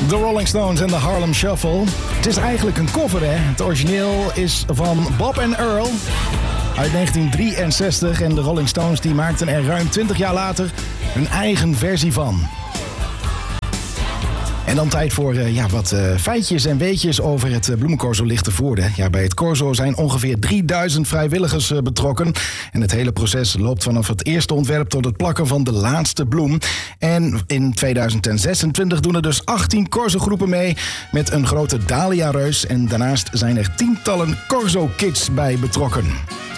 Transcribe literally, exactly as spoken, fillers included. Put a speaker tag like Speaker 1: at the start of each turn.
Speaker 1: The Rolling Stones en de Harlem Shuffle. Het is eigenlijk een cover, hè? Het origineel is van Bob and Earl uit negentien drieënzestig. En de Rolling Stones die maakten er ruim twintig jaar later hun eigen versie van. En dan tijd voor uh, ja, wat uh, feitjes en weetjes over het uh, Bloemencorso Lichtenvoorde. Ja, bij het Corso zijn ongeveer drieduizend vrijwilligers uh, betrokken. En het hele proces loopt vanaf het eerste ontwerp tot het plakken van de laatste bloem. En in tweeduizend zesentwintig doen er dus achttien Corso-groepen mee met een grote Dahlia-reus. En daarnaast zijn er tientallen Corso-kids bij betrokken.